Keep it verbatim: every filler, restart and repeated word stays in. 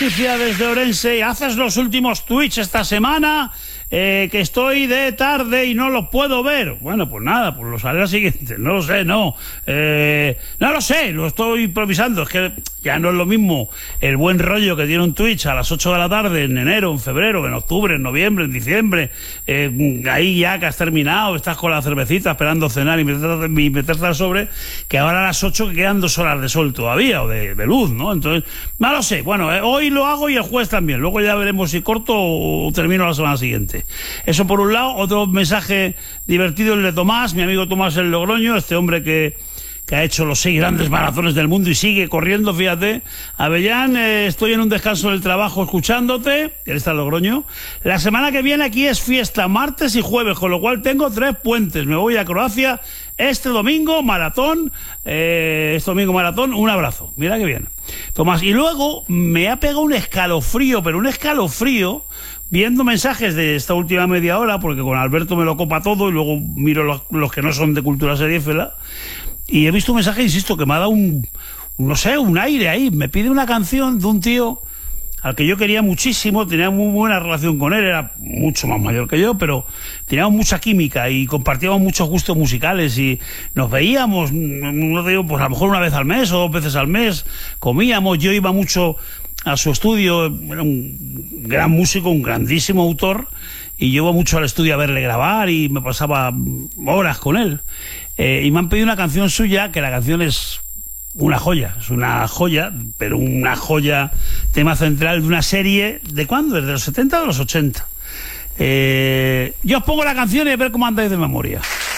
Justicia desde Orense. ¿Haces los últimos tweets esta semana? Eh, que estoy de tarde y no los puedo ver. Bueno, pues nada, pues los haré la siguiente. No lo sé, no. Eh, no lo sé, lo estoy improvisando. Es que ya no es lo mismo el buen rollo que tiene un Twitch a las ocho de la tarde en enero, en febrero, en octubre, en noviembre, en diciembre. Eh, ahí ya que has terminado, estás con la cervecita esperando cenar y meterte, y meterte al sobre, que ahora a las ocho que quedan dos horas de sol todavía, o de, de luz, ¿no? Entonces, no lo sé. Bueno, eh, hoy lo hago y el jueves también. Luego ya veremos si corto o termino la semana siguiente. Eso por un lado. Otro mensaje divertido el de Tomás, mi amigo Tomás el Logroño, este hombre que, que ha hecho los seis grandes maratones del mundo y sigue corriendo, fíjate. Avellán, eh, estoy en un descanso del trabajo escuchándote, él está en Logroño. La semana que viene aquí es fiesta, martes y jueves, con lo cual tengo tres puentes. Me voy a Croacia este domingo, maratón, eh, este domingo maratón, un abrazo. Mira qué bien. Tomás, y luego me ha pegado un escalofrío, pero un escalofrío, viendo mensajes de esta última media hora, porque con Alberto me lo copa todo y luego miro los, los que no son de cultura seriéfila, y he visto un mensaje, insisto, que me ha dado un, no sé, un aire ahí. Me pide una canción de un tío al que yo quería muchísimo, tenía muy buena relación con él, era mucho más mayor que yo, pero teníamos mucha química y compartíamos muchos gustos musicales y nos veíamos, no te digo, pues a lo mejor una vez al mes o dos veces al mes, comíamos, yo iba mucho a su estudio, era un gran músico, un grandísimo autor, y yo iba mucho al estudio a verle grabar y me pasaba horas con él. Eh, y me han pedido una canción suya, que la canción es una joya, es una joya, pero una joya, tema central de una serie, ¿de cuándo? ¿Desde los setenta o de los ochenta? Eh, yo os pongo la canción y a ver cómo andáis de memoria.